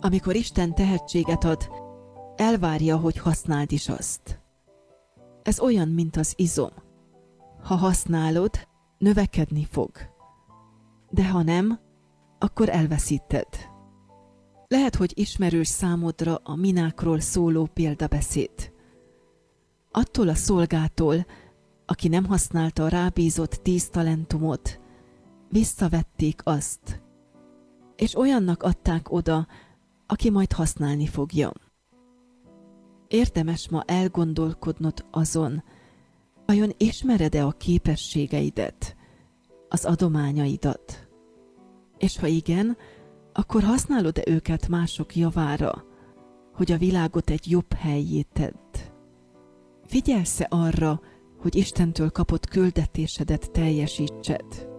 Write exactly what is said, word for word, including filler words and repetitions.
Amikor Isten tehetséget ad, elvárja, hogy használd is azt. Ez olyan, mint az izom. Ha használod, növekedni fog. De ha nem, akkor elveszíted. Lehet, hogy ismerős számodra a minákról szóló példabeszéd. Attól a szolgától, aki nem használta a rábízott tíz talentumot, visszavették azt, és olyannak adták oda, aki majd használni fogja. Érdemes ma elgondolkodnod azon, vajon ismered-e a képességeidet, az adományaidat? És ha igen, akkor használod-e őket mások javára, hogy a világot egy jobb hellyé tedd? Figyelsz-e arra, hogy Istentől kapott küldetésedet teljesítsed?